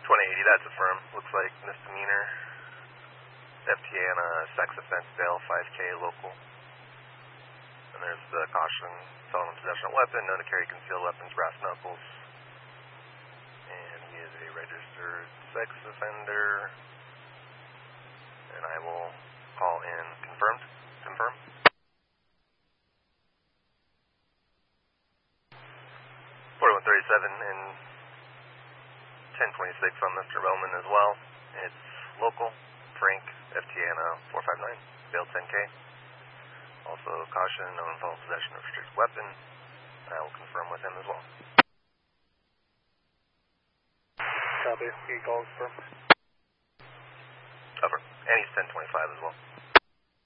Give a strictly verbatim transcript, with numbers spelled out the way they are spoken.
twenty eighty, that's affirmed. Looks like misdemeanor. F T A on a sex offense bail, five K local. And there's the caution, felon in possession of weapon, known to carry concealed weapons, brass knuckles. And he is a registered sex offender. And I will call in confirmed. Confirm. forty-one thirty-seven and ten twenty-six on Mister Bowman as well. It's local. Frank, F T A on a four five nine, bail ten K. Also caution, no felon possession of restricted weapon. I will confirm with him as well. Copy. He calls confirm. Over. And he's ten twenty-five as well.